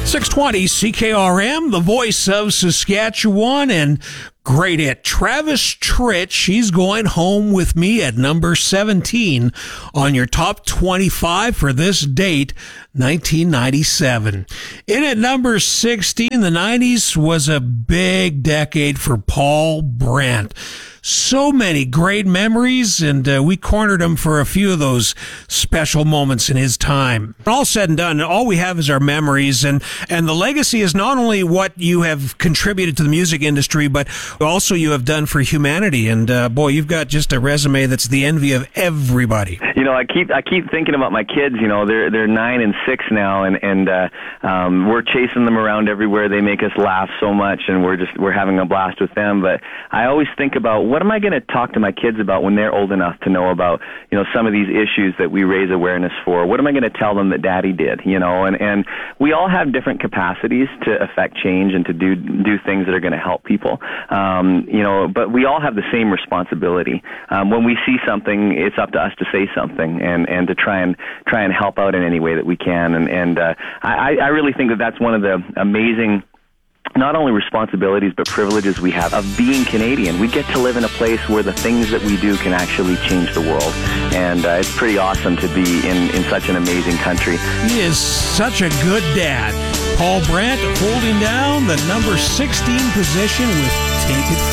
620 CKRM, the voice of Saskatchewan, and great hit. Travis Tritt, She's Going Home With Me at number 17 on your top 25 for this date, 1997. In at number 16, the 90s was a big decade for Paul Brandt. So many great memories, and we cornered him for a few of those special moments in his time. All said and done, all we have is our memories, and the legacy is not only what you have contributed to the music industry, but also you have done for humanity. And boy, you've got just a resume that's the envy of everybody. You know, I keep thinking about my kids. You know, they're 9 and 6 now, and we're chasing them around everywhere. They make us laugh so much, and we're having a blast with them. But I always think about, what am I going to talk to my kids about when they're old enough to know about, you know, some of these issues that we raise awareness for? What am I going to tell them that Daddy did? You know, and we all have different capacities to affect change and to do things that are going to help people. You know, but we all have the same responsibility. When we see something, it's up to us to say something and to try and help out in any way that we can. And I really think that that's one of the amazing, not only responsibilities but privileges we have of being Canadian. We get to live in a place where the things that we do can actually change the world, and it's pretty awesome to be in such an amazing country. He is such a good dad. Paul Brandt holding down the number 16 position with Take It